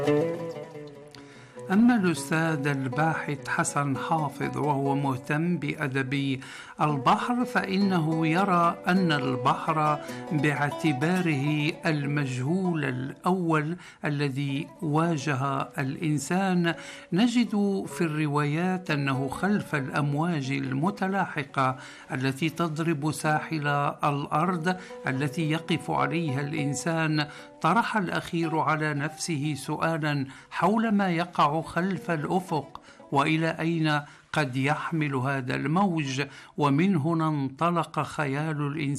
أما الأستاذ الباحث حسن حافظ وهو مهتم بأدب البحر، فإنه يرى أن البحر باعتباره المجهول الأول الذي واجه الإنسان، نجد في الروايات أنه خلف الأمواج المتلاحقة التي تضرب ساحل الأرض التي يقف عليها الإنسان، طرح الأخير على نفسه سؤالا حول ما يقع خلف الأفق، وإلى أين قد يحمل هذا الموج. ومن هنا انطلق خيال الإنسان